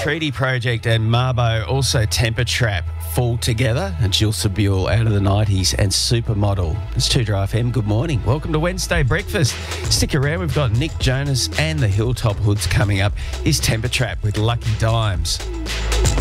Treaty Project and Marbo, also Temper Trap, fall together. And Jill Sabule out of the 90s and Supermodel. It's 2Drive FM. Good morning. Welcome to Wednesday Breakfast. Stick around. We've got Nick Jonas and the Hilltop Hoods coming up. Is Temper Trap with Lucky Dimes.